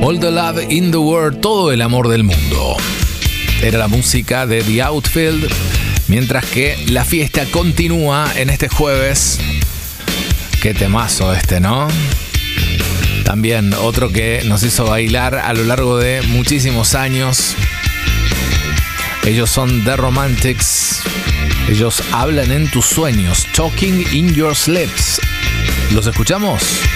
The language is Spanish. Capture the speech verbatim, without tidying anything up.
All the Love in the World, todo el amor del mundo. Era la música de The Outfield, mientras que la fiesta continúa en este jueves. Qué temazo este, ¿no? También otro que nos hizo bailar a lo largo de muchísimos años. Ellos son The Romantics. Ellos hablan en tus sueños. Talking in your sleeps. ¿Los escuchamos?